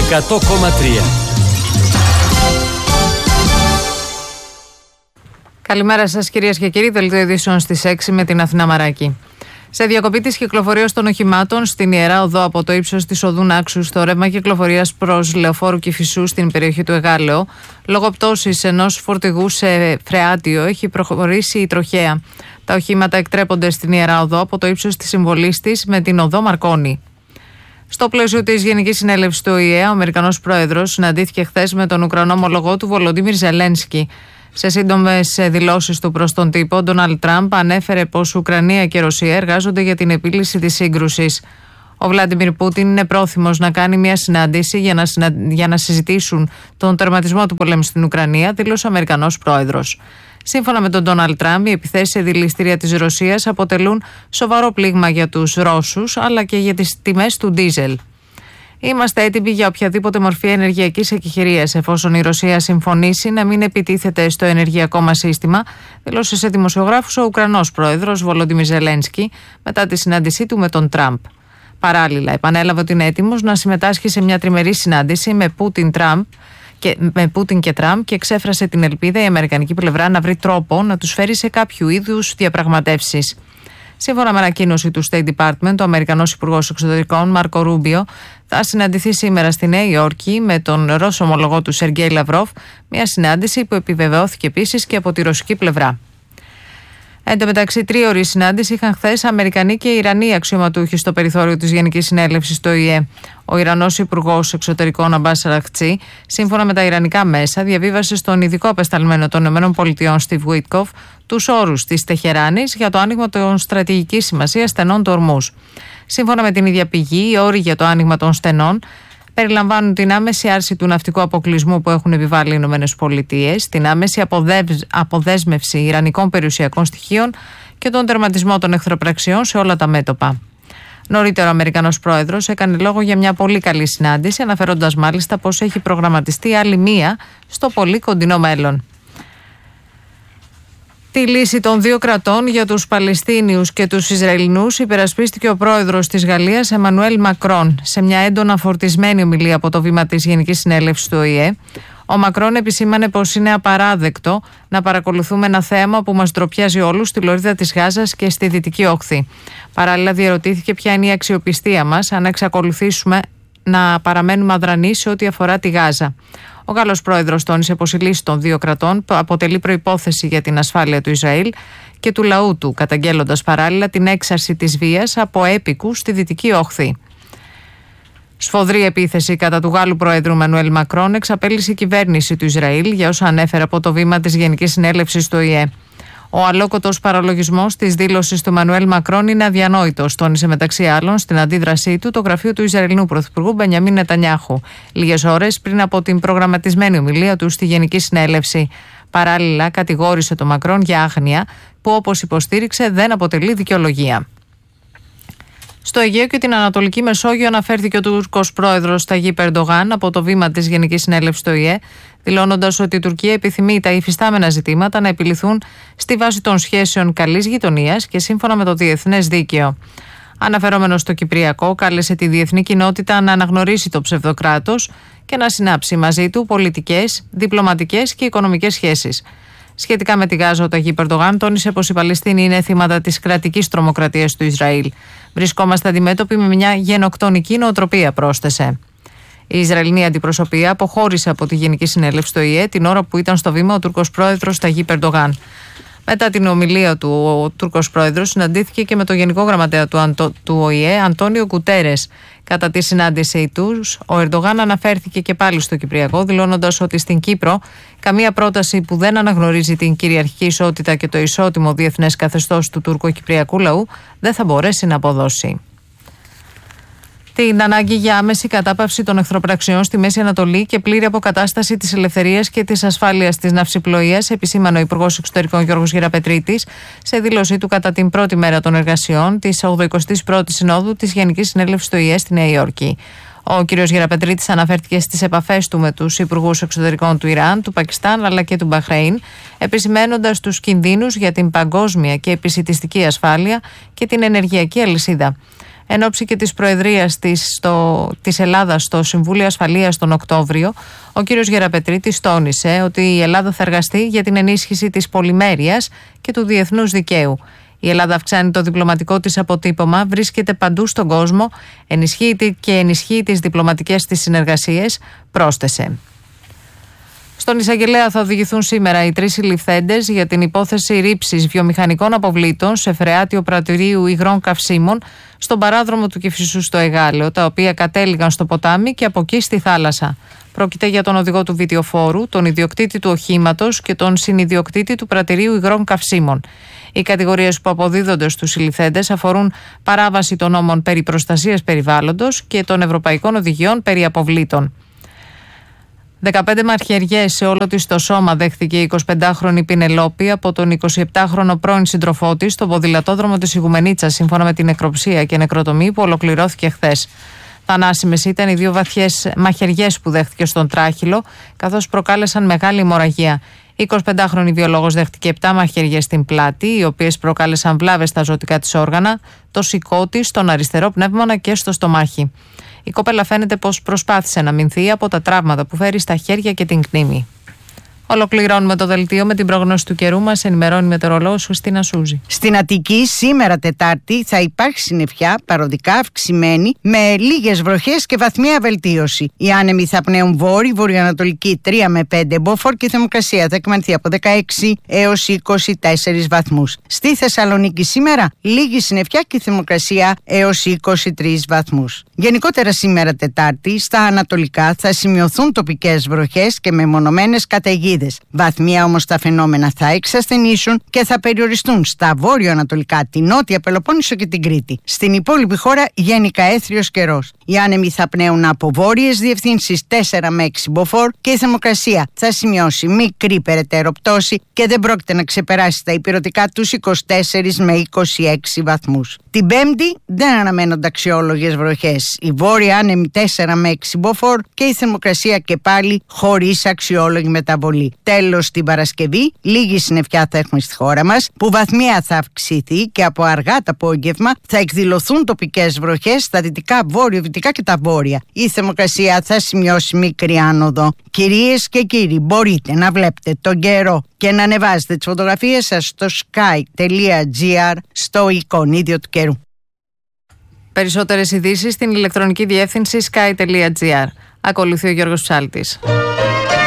100,3. Καλημέρα σας κυρίες και κύριοι, δελτίο ειδήσεων στις 6 με την Αθηνά Μαράκη. Σε διακοπή της κυκλοφορίας των οχημάτων στην Ιερά Οδό από το ύψος της οδού Νάξου στο ρεύμα κυκλοφορίας προς Λεωφόρου Κηφισού στην περιοχή του Εγάλεο, λόγω πτώσης ενός φορτηγού σε φρεάτιο, έχει προχωρήσει η τροχέα. Τα οχήματα εκτρέπονται στην Ιερά Οδό από το ύψος της συμβολής της με την οδό Μαρκόνη. Στο πλαίσιο της Γενικής Συνέλευσης του ΟΗΕ, ο Αμερικανός Πρόεδρος συναντήθηκε χθες με τον Ουκρανό ομολογό του Βολοντίμιρ Ζελένσκι. Σε σύντομες δηλώσεις του προς τον τύπο, ο Ντόναλντ Τραμπ ανέφερε πως Ουκρανία και Ρωσία εργάζονται για την επίλυση της σύγκρουσης. Ο Βλάντιμιρ Πούτιν είναι πρόθυμος να κάνει μια συνάντηση για να συζητήσουν τον τερματισμό του πολέμου στην Ουκρανία, δήλωσε ο Αμερικανός Πρόεδρος. Σύμφωνα με τον Ντόναλντ Τραμπ, οι επιθέσεις σε δηληστήρια της Ρωσίας αποτελούν σοβαρό πλήγμα για τους Ρώσους, αλλά και για τις τιμές του ντίζελ. Είμαστε έτοιμοι για οποιαδήποτε μορφή ενεργειακής εκεχηρίας, εφόσον η Ρωσία συμφωνήσει να μην επιτίθεται στο ενεργειακό μας σύστημα, δήλωσε σε δημοσιογράφους ο Ουκρανός πρόεδρος Βολοντίμιρ Ζελένσκι μετά τη συνάντησή του με τον Τραμπ. Παράλληλα, επανέλαβε ότι είναι έτοιμος να συμμετάσχει σε μια τριμερή συνάντηση με Πούτιν και Τραμπ και εξέφρασε την ελπίδα η αμερικανική πλευρά να βρει τρόπο να τους φέρει σε κάποιο είδους διαπραγματεύσεις. Σύμφωνα με ανακοίνωση του State Department, ο Αμερικανός Υπουργός Εξωτερικών Μάρκο Ρούμπιο θα συναντηθεί σήμερα στη Νέα Υόρκη με τον Ρώσο ομολογό του Σεργέη Λαυρόφ, μια συνάντηση που επιβεβαιώθηκε επίσης και από τη ρωσική πλευρά. Εν τω μεταξύ, τρίωρη συνάντηση είχαν χθες Αμερικανοί και Ιρανοί αξιωματούχοι στο περιθώριο της Γενικής Συνέλευσης του ΟΗΕ. Ο Ιρανός Υπουργός Εξωτερικών Αμπάς Αραχτσί, σύμφωνα με τα ιρανικά μέσα, διαβίβασε στον ειδικό απεσταλμένο των ΗΠΑ Στιβ Βουίτκοφ τους όρους της Τεχεράνης για το άνοιγμα των στρατηγικής σημασίας στενών του Ορμούζ. Σύμφωνα με την ίδια πηγή, οι όροι για το άνοιγμα των στενών περιλαμβάνουν την άμεση άρση του ναυτικού αποκλεισμού που έχουν επιβάλει οι ΗΠΑ, την άμεση αποδέσμευση ιρανικών περιουσιακών στοιχείων και τον τερματισμό των εχθροπραξιών σε όλα τα μέτωπα. Νωρίτερα, ο Αμερικανός Πρόεδρος έκανε λόγο για μια πολύ καλή συνάντηση, αναφέροντας μάλιστα πως έχει προγραμματιστεί άλλη μία στο πολύ κοντινό μέλλον. Τη λύση των δύο κρατών για τους Παλαιστίνιους και τους Ισραηλινούς υπερασπίστηκε ο πρόεδρος της Γαλλίας Εμμανουέλ Μακρόν σε μια έντονα φορτισμένη ομιλία από το βήμα της Γενικής Συνέλευσης του ΟΗΕ. Ο Μακρόν επισήμανε πως είναι απαράδεκτο να παρακολουθούμε ένα θέαμα που μας ντροπιάζει όλους στη λωρίδα της Γάζας και στη Δυτική Όχθη. Παράλληλα, διερωτήθηκε ποια είναι η αξιοπιστία μας αν εξακολουθήσουμε να παραμένουμε αδρανείς σε ό,τι αφορά τη Γάζα. Ο Γάλλος πρόεδρος τόνισε πως η λύση των δύο κρατών αποτελεί προϋπόθεση για την ασφάλεια του Ισραήλ και του λαού του, καταγγέλλοντας παράλληλα την έξαρση της βίας από έπικους στη Δυτική Όχθη. Σφοδρή επίθεση κατά του Γάλλου Προέδρου Μανουέλ Μακρόν εξαπέλυσε η κυβέρνηση του Ισραήλ για όσα ανέφερε από το βήμα της Γενικής Συνέλευσης του ΟΗΕ. Ο αλόκοτος παραλογισμός της δήλωσης του Μανουέλ Μακρόν είναι αδιανόητος, τόνισε μεταξύ άλλων στην αντίδρασή του το γραφείο του Ισραηλινού Πρωθυπουργού Μπενιαμίν Νετανιάχου, λίγες ώρες πριν από την προγραμματισμένη ομιλία του στη Γενική Συνέλευση. Παράλληλα, κατηγόρησε τον Μακρόν για άγνοια που, όπως υποστήριξε, δεν αποτελεί δικαιολογία. Στο Αιγαίο και την Ανατολική Μεσόγειο αναφέρθηκε ο Τούρκος πρόεδρος Ταγίπ Ερντογάν από το βήμα της Γενικής Συνέλευσης του ΟΗΕ, δηλώνοντας ότι η Τουρκία επιθυμεί τα υφιστάμενα ζητήματα να επιληθούν στη βάση των σχέσεων καλής γειτονίας και σύμφωνα με το διεθνές δίκαιο. Αναφερόμενος στο Κυπριακό, κάλεσε τη διεθνή κοινότητα να αναγνωρίσει το ψευδοκράτος και να συνάψει μαζί του πολιτικές, διπλωματικές και οικονομικές σχέσεις. Σχετικά με τη Γάζα, ο Ταγίπ Ερντογάν τόνισε πως οι Παλαιστίνοι είναι θύματα της κρατικής τρομοκρατίας του Ισραήλ. Βρισκόμαστε αντιμέτωποι με μια γενοκτονική νοοτροπία, πρόσθεσε. Η Ισραηλινή αντιπροσωπεία αποχώρησε από τη Γενική Συνέλευση του ΟΗΕ την ώρα που ήταν στο βήμα ο Τούρκος πρόεδρος Ταγίπ Ερντογάν. Μετά την ομιλία του, ο Τούρκος πρόεδρος συναντήθηκε και με τον Γενικό Γραμματέα του ΟΗΕ, Αντώνιο Γκουτέρες. Κατά τη συνάντησή τους, ο Ερντογάν αναφέρθηκε και πάλι στο Κυπριακό, δηλώνοντας ότι στην Κύπρο καμία πρόταση που δεν αναγνωρίζει την κυριαρχική ισότητα και το ισότιμο διεθνές καθεστώς του τουρκοκυπριακού λαού δεν θα μπορέσει να αποδώσει. Την ανάγκη για άμεση κατάπαυση των εχθροπραξιών στη Μέση Ανατολή και πλήρη αποκατάσταση της ελευθερίας και της ασφάλειας της ναυσιπλοείας, επισήμανε ο Υπουργός Εξωτερικών Γιώργος Γεραπετρίτης σε δήλωσή του κατά την πρώτη μέρα των εργασιών της 81ης Συνόδου της Γενικής Συνέλευσης του ΟΗΕ στη Νέα Υόρκη. Ο κ. Γεραπετρίτης αναφέρθηκε στις επαφές του με τους υπουργούς εξωτερικών του Ιράν, του Πακιστάν αλλά και του Μπαχρέιν, επισημένοντας τους κινδύνους για την παγκόσμια και επισιτιστική ασφάλεια και την ενεργειακή αλυσίδα. Εν ώψη και της προεδρίας της Ελλάδας στο Συμβούλιο Ασφαλείας τον Οκτώβριο, ο κύριος Γεραπετρίτης τόνισε ότι η Ελλάδα θα εργαστεί για την ενίσχυση της πολυμέρειας και του διεθνούς δικαίου. Η Ελλάδα αυξάνει το διπλωματικό της αποτύπωμα, βρίσκεται παντού στον κόσμο, ενισχύει τις διπλωματικές της συνεργασίες, πρόσθεσε. Στον εισαγγελέα θα οδηγηθούν σήμερα οι 3 συλληφθέντες για την υπόθεση ρήψης βιομηχανικών αποβλήτων σε φρεάτιο πρατηρίου υγρών καυσίμων στον παράδρομο του Κηφισού στο Εγάλεο, τα οποία κατέληγαν στο ποτάμι και από εκεί στη θάλασσα. Πρόκειται για τον οδηγό του βιτιοφόρου, τον ιδιοκτήτη του οχήματος και τον συνιδιοκτήτη του πρατηρίου υγρών καυσίμων. Οι κατηγορίες που αποδίδονται στους συλληφθέντες αφορούν παράβαση των νόμων περί προστασίας περιβάλλοντος και των ευρωπαϊκών οδηγιών περί αποβλήτων. 15 μαχαιριές σε όλο της το σώμα δέχθηκε η 25χρονη Πινελόπη από τον 27χρονο πρώην σύντροφό της στο ποδηλατόδρομο της Ιγουμενίτσας, σύμφωνα με την νεκροψία και νεκροτομή που ολοκληρώθηκε χθες. Θανάσιμες ήταν οι 2 βαθιές μαχαιριές που δέχτηκε στον τράχυλο, καθώς προκάλεσαν μεγάλη αιμορραγία. Η 25χρονη βιολόγος δέχτηκε 7 μαχαιριές στην πλάτη, οι οποίες προκάλεσαν βλάβες στα ζωτικά της όργανα, το σηκώ της, στον αριστερό πνεύμονα και στο στομάχι. Η κοπέλα φαίνεται πως προσπάθησε να μηνθεί από τα τραύματα που φέρει στα χέρια και την κνήμη. Ολοκληρώνουμε το δελτίο με την πρόγνωση του καιρού. Μας ενημερώνει η μετεωρολόγος Χριστίνα Σούζη. Στην Αττική σήμερα Τετάρτη θα υπάρχει συννεφιά παροδικά αυξημένη με λίγες βροχές και βαθμία βελτίωση. Οι άνεμοι θα πνέουν βόρειο-βορειοανατολική 3 με 5 μποφόρ και η θερμοκρασία θα εκμανθεί από 16 έως 24 βαθμούς. Στη Θεσσαλονίκη σήμερα λίγη συννεφιά και η θερμοκρασία έως 23 βαθμούς. Γενικότερα σήμερα Τετάρτη στα ανατολικά θα σημειωθούν τοπικές βροχές και μεμονωμένες καταιγίδες. Βαθμία όμως τα φαινόμενα θα εξασθενήσουν και θα περιοριστούν στα βόρειο-ανατολικά, τη Νότια Πελοπόννησο και την Κρήτη. Στην υπόλοιπη χώρα γενικά έθριος καιρός. Οι άνεμοι θα πνέουν από βόρειες διευθύνσεις 4 με 6 μποφόρ και η θερμοκρασία θα σημειώσει μικρή περαιτέρω πτώση και δεν πρόκειται να ξεπεράσει τα ηπειρωτικά τους 24 με 26 βαθμούς. Την Πέμπτη δεν αναμένονται αξιόλογες βροχές. Οι βόρειοι άνεμοι 4 με 6 μποφόρ και η θερμοκρασία και πάλι χωρίς αξιόλογη μεταβολή. Τέλος, την Παρασκευή λίγη συννεφιά θα έχουμε στη χώρα μας, που βαθμία θα αυξηθεί και από αργά το απόγευμα θα εκδηλωθούν τοπικές βροχές στα δυτικά, βόρειο-δυτικά και τα βόρεια. Η θερμοκρασία θα σημειώσει μικρή άνοδο. Κυρίες και κύριοι, μπορείτε να βλέπετε τον καιρό και να ανεβάζετε τις φωτογραφίες σας στο sky.gr στο εικονίδιο του καιρού. Περισσότερες ειδήσεις στην ηλεκτρονική διεύθυνση sky.gr. Ακολουθεί ο Γιώργος Ψάλτης.